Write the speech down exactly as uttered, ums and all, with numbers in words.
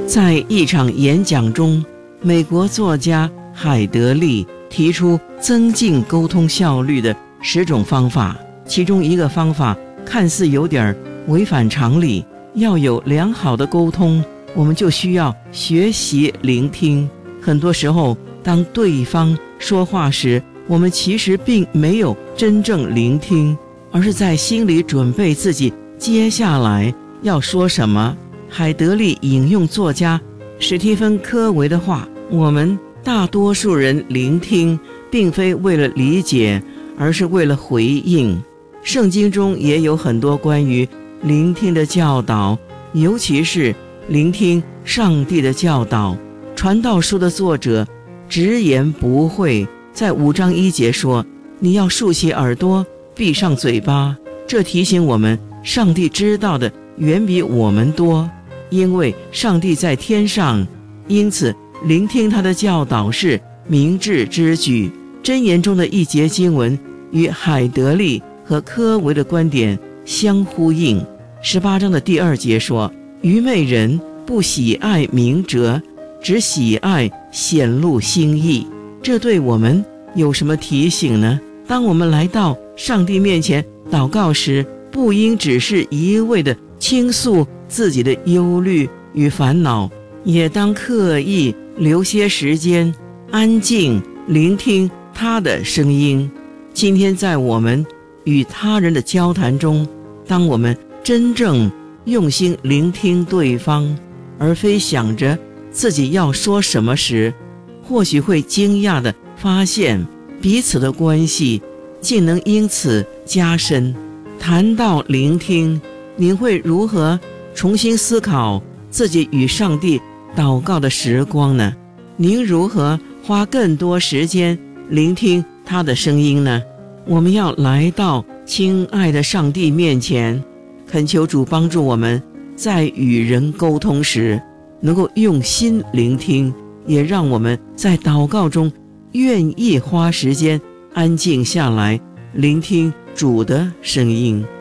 在一场演讲中，美国作家海德利提出增进沟通效率的十种方法，其中一个方法看似有点违反常理，要有良好的沟通，我们就需要学习聆听。很多时候，当对方说话时，我们其实并没有真正聆听，而是在心里准备自己接下来要说什么。海德利引用作家史蒂芬·科维的话：我们大多数人聆听并非为了理解，而是为了回应。圣经中也有很多关于聆听的教导，尤其是聆听上帝的教导。传道书的作者直言不讳，在五章一节说：你要竖起耳朵，闭上嘴巴。这提醒我们，上帝知道的远比我们多，因为上帝在天上，因此聆听他的教导是明智之举。箴言中的一节经文与海德利和科维的观点相呼应。十八章的第二节说：愚昧人不喜爱明哲，只喜爱显露心意。这对我们有什么提醒呢？当我们来到上帝面前祷告时，不应只是一味的倾诉自己的忧虑与烦恼，也当刻意留些时间安静聆听他的声音。今天在我们与他人的交谈中，当我们真正用心聆听对方，而非想着自己要说什么时，或许会惊讶地发现彼此的关系竟能因此加深。谈到聆听，您会如何重新思考自己与上帝祷告的时光呢？您如何花更多时间聆听他的声音呢？我们要来到亲爱的上帝面前，恳求主帮助我们在与人沟通时能够用心聆听，也让我们在祷告中愿意花时间安静下来聆听主的声音。